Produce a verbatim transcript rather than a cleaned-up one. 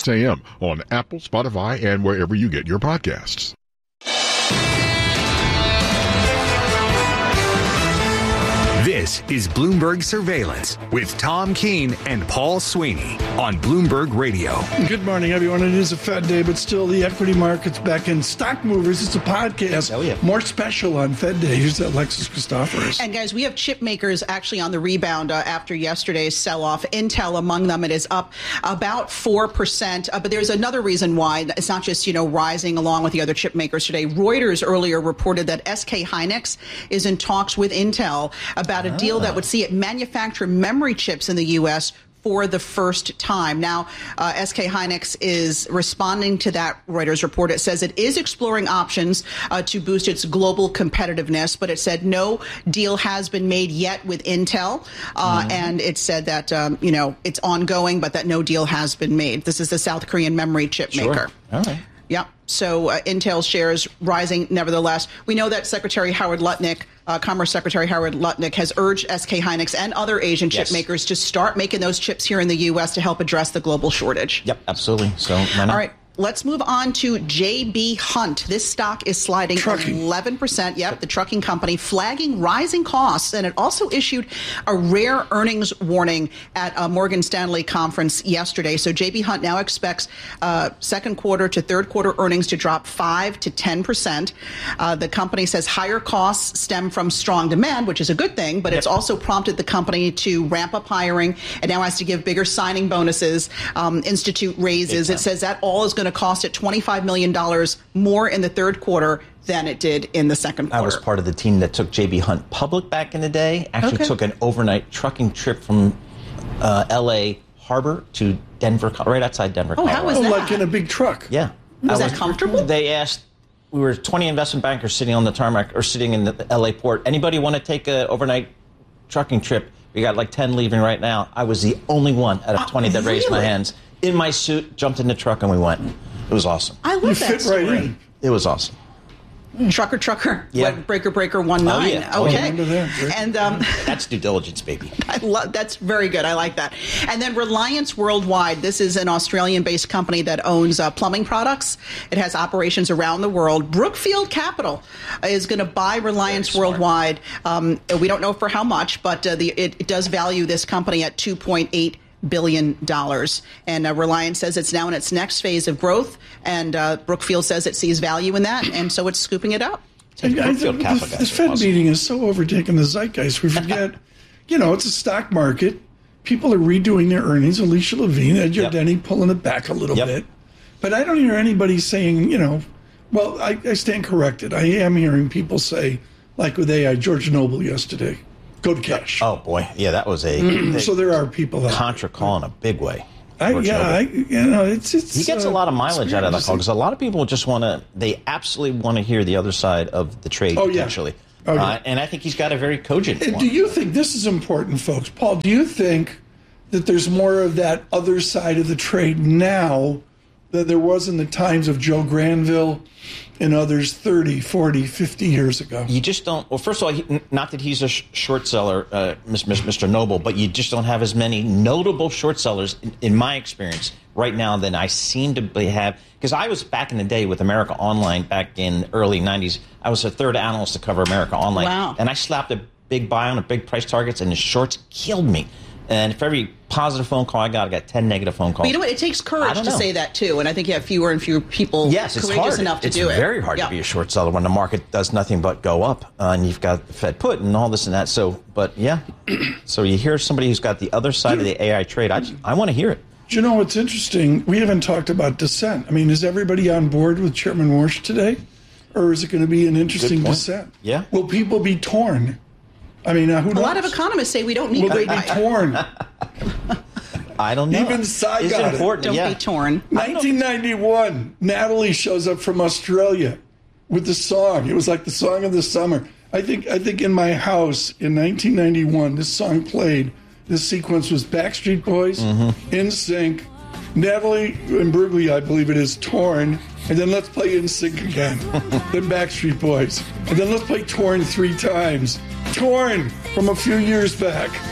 a m on Apple, Spotify, and wherever you get your podcasts. This is Bloomberg Surveillance with Tom Keene and Paul Sweeney on Bloomberg Radio. Good morning, everyone. It is a Fed day, but still the equity market's back in. Stock Movers, it's a podcast. Oh, yeah. More special on Fed day. Here's Alexis Christoforous. And guys, we have chip makers actually on the rebound uh, after yesterday's sell-off. Intel among them, it is up about four percent. Uh, but there's another reason why. It's not just, you know, rising along with the other chip makers today. Reuters earlier reported that S K Hynix is in talks with Intel about about a deal that would see it manufacture memory chips in the U S for the first time. Now, uh, S K Hynix is responding to that Reuters report. It says it is exploring options uh, to boost its global competitiveness, but it said no deal has been made yet with Intel. Uh, mm-hmm. And it said that, um, you know, it's ongoing, but that no deal has been made. This is the South Korean memory chip sure. maker. All right. Yeah. So uh, Intel shares rising nevertheless. We know that Secretary Howard Lutnick, uh, Commerce Secretary Howard Lutnick, has urged S K Hynix and other Asian chip yes. makers to start making those chips here in the U S to help address the global shortage. Yep, absolutely. So, all right. Let's move on to J B. Hunt. This stock is sliding trucking. eleven percent. Yep, the trucking company flagging rising costs. And it also issued a rare earnings warning at a Morgan Stanley conference yesterday. So J B. Hunt now expects uh, second quarter to third quarter earnings to drop five to ten percent. Uh, the company says higher costs stem from strong demand, which is a good thing, but yep. it's also prompted the company to ramp up hiring. It now has to give bigger signing bonuses, um, institute raises. It says that all is going to cost it twenty-five million dollars more in the third quarter than it did in the second quarter. I was part of the team that took J B. Hunt public back in the day. Actually okay. took an overnight trucking trip from uh, L A Harbor to Denver, right outside Denver, oh, Colorado. How was that? Oh, like in a big truck. Yeah. Was I that comfortable? They asked, we were twenty investment bankers sitting on the tarmac or sitting in the L A port. Anybody want to take an overnight trucking trip? We got like ten leaving right now. I was the only one out of twenty uh, that raised really? my hands. In my suit, jumped in the truck, and we went. It was awesome. I love you that fit story. Right in. It was awesome. Trucker, trucker, yeah. breaker, breaker, one nine. Oh, yeah. Okay, oh, that, and um, that's due diligence, baby. I love that's very good. I like that. And then Reliance Worldwide. This is an Australian-based company that owns uh, plumbing products. It has operations around the world. Brookfield Capital is going to buy Reliance Worldwide. Um, we don't know for how much, but uh, the it, it does value this company at two point eight billion dollars. And uh, Reliance says it's now in its next phase of growth, and uh, Brookfield says it sees value in that, and so it's scooping it up. And I, the, the, the Fed awesome. meeting is so overtaken the zeitgeist. We forget, you know, it's a stock market. People are redoing their earnings. Alicia Levine, Ed Yardeni yep. pulling it back a little yep. bit. But I don't hear anybody saying, you know, well, I, I stand corrected. I am hearing people say, like with A I, George Noble yesterday, go to cash. Oh, boy. Yeah, that was a... a so there are people that... Contra call in a big way. I, yeah, I, you know, it's... it's he gets uh, a lot of mileage out of that call because a lot of people just want to... They absolutely want to hear the other side of the trade, oh, potentially. Yeah. Oh, yeah. Uh, and I think he's got a very cogent and one. Do you think... This is important, folks. Paul, do you think that there's more of that other side of the trade now than there was in the times of Joe Granville and others thirty, forty, fifty years ago? You just don't... Well, first of all, he, not that he's a sh- short seller, uh, Mister Noble, but you just don't have as many notable short sellers, in, in my experience, right now than I seem to have. Because I was back in the day with America Online back in the early nineties. I was a third analyst to cover America Online. Wow. And I slapped a big buy on a big price targets, and the shorts killed me. And for every positive phone call I got, I got ten negative phone calls. But you know what? It takes courage to know. say that, too. And I think you have fewer and fewer people yes, it's courageous hard. enough to it's do it. It's very hard yeah. to be a short seller when the market does nothing but go up. Uh, and you've got the Fed put and all this and that. So, but yeah. So you hear somebody who's got the other side of the A I trade. I, just, I want to hear it. Do you know what's interesting? We haven't talked about dissent. I mean, is everybody on board with Chairman Warsh today? Or is it going to be an interesting dissent? Yeah. Will people be torn? I mean, uh, who knows? A lot of economists say we don't need. Will they be torn? I don't know. Even Cy it's got important. it. Don't yeah. be torn. nineteen ninety-one, Natalie shows up from Australia with the song. It was like the song of the summer. I think. I think in my house in nineteen ninety-one, this song played. This sequence was Backstreet Boys, mm-hmm. In Sync, Natalie Imbruglia, I believe it is, Torn, and then let's play In Sync again. Then Backstreet Boys, and then let's play Torn three times. Torn from a few years back.